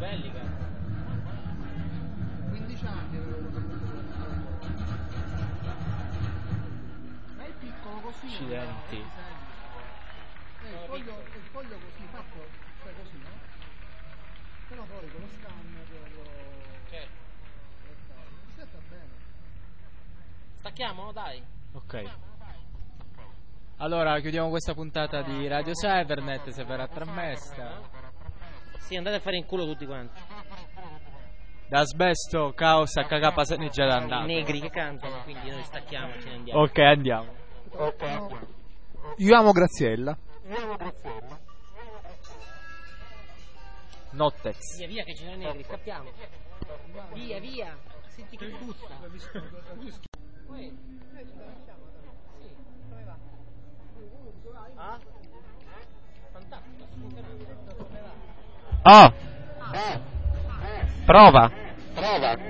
belli, cazzo. 15 anni avevo fatto. Ma è piccolo così. Accidenti. Il foglio così fatto, cioè così, no? Però poi con lo scanner Certo. sta bene. Stacchiamo? Dai. Ok. Allora chiudiamo questa puntata di Radio Cybernet, se verrà trasmessa. Sì, andate a fare in culo tutti quanti. Da Asbesto, Caos, HK se ne è già I andato. negri che cantano, quindi noi stacchiamo e ce ne andiamo. Ok, andiamo. Io amo Graziella. Nottex. Via, via che ci sono i negri, scappiamo. Via, via. Senti che puzza. Ah? Fantastico, sta funzionando. Oh! Prova!